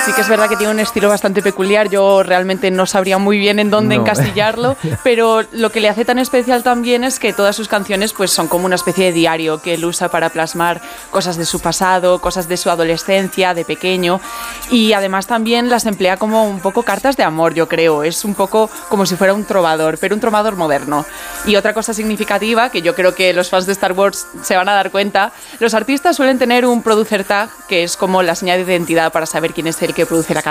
sí que es verdad que tiene un estilo bastante peculiar. Yo realmente no sabría muy bien en dónde encasillarlo, pero lo que le hace tan especial también es que todas sus canciones pues son como una especie de diario que él usa para plasmar cosas de su pasado, cosas de su adolescencia, de pequeño, y además también las emplea como un poco cartas de amor, yo creo. Es un poco como si fuera un trovador, pero un trovador moderno. Y otra cosa significativa, que yo creo que los fans de Star Wars se van a dar cuenta, los artistas suelen tener un producer tag, que es como la señal de identidad para saber quién es el que produce la canción.